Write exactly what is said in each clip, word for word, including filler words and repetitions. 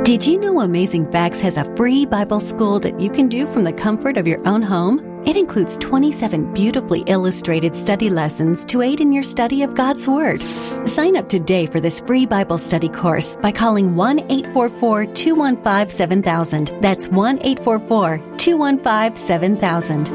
Did you know Amazing Facts has a free Bible school that you can do from the comfort of your own home? It includes twenty-seven beautifully illustrated study lessons to aid in your study of God's Word. Sign up today for this free Bible study course by calling one eight four four, two one five, seven thousand. That's one eight four four, two one five, seven thousand.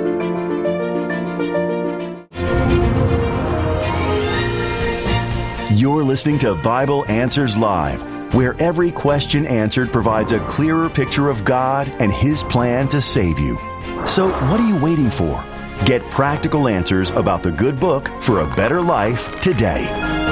You're listening to Bible Answers Live, where every question answered provides a clearer picture of God and His plan to save you. So what are you waiting for? Get practical answers about the good book for a better life today.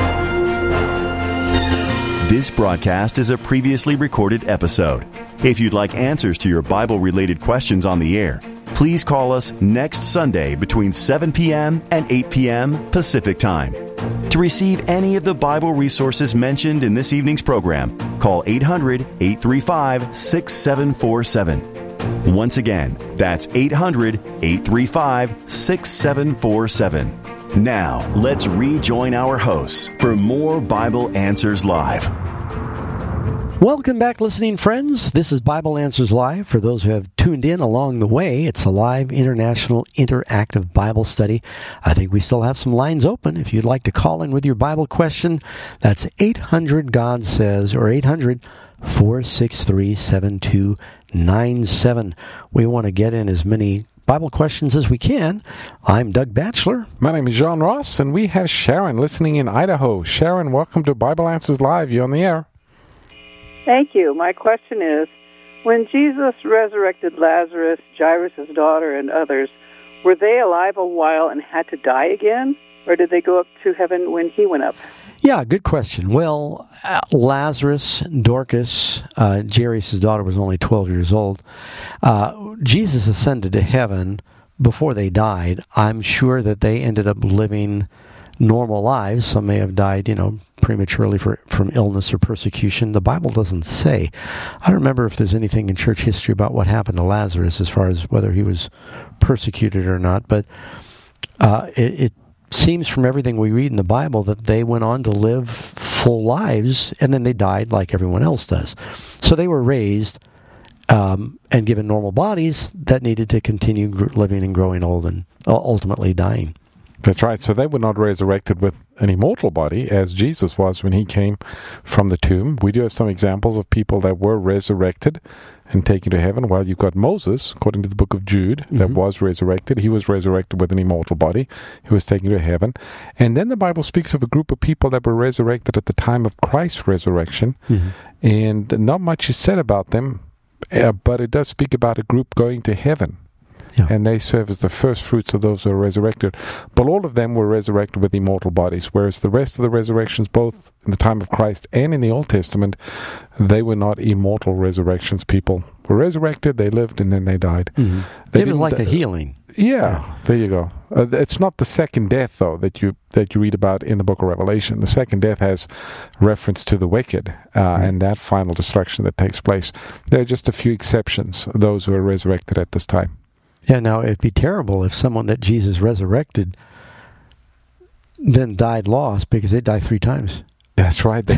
This broadcast is a previously recorded episode. If you'd like answers to your Bible-related questions on the air, please call us next Sunday between seven p.m. and eight p.m. Pacific Time. To receive any of the Bible resources mentioned in this evening's program, call eight hundred, eight three five, six seven four seven. Once again, that's eight hundred, eight three five, six seven four seven. Now, let's rejoin our hosts for more Bible Answers Live. Welcome back, listening friends. This is Bible Answers Live. For those who have tuned in along the way, it's a live international interactive Bible study. I think we still have some lines open. If you'd like to call in with your Bible question, that's eight hundred God Says or eight hundred, four six three, seven two nine seven. We want to get in as many Bible questions as we can. I'm Doug Batchelor. My name is John Ross, and we have Sharon listening in Idaho. Sharon, welcome to Bible Answers Live. You're on the air. Thank you. My question is, when Jesus resurrected Lazarus, Jairus' daughter, and others, were they alive a while and had to die again? Or did they go up to heaven when he went up? Yeah, good question. Well, uh, Lazarus, Dorcas, uh, Jairus' daughter was only twelve years old. Uh, Jesus ascended to heaven before they died. I'm sure that they ended up living normal lives. Some may have died, you know, prematurely for, from illness or persecution. The Bible doesn't say. I don't remember if there's anything in church history about what happened to Lazarus as far as whether he was persecuted or not, but uh, it, it seems from everything we read in the Bible that they went on to live full lives, and then they died like everyone else does. So they were raised um, and given normal bodies that needed to continue gr- living and growing old and ultimately dying. That's right. So they were not resurrected with an immortal body, as Jesus was when he came from the tomb. We do have some examples of people that were resurrected and taken to heaven. Well, you've got Moses, according to the book of Jude, that mm-hmm. was resurrected. He was resurrected with an immortal body. He was taken to heaven. And then the Bible speaks of a group of people that were resurrected at the time of Christ's resurrection. Mm-hmm. And not much is said about them, uh, but it does speak about a group going to heaven. Yeah. And they serve as the first fruits of those who are resurrected. But all of them were resurrected with immortal bodies, whereas the rest of the resurrections, both in the time of Christ and in the Old Testament, they were not immortal resurrections. People were resurrected, they lived, and then they died. Mm-hmm. They it was like d- a healing. Yeah, yeah, there you go. Uh, it's not the second death, though, that you that you read about in the book of Revelation. The second death has reference to the wicked uh, mm-hmm. and that final destruction that takes place. There are just a few exceptions, those who are resurrected at this time. Yeah, now it'd be terrible if someone that Jesus resurrected then died lost, because they die three times. That's right. They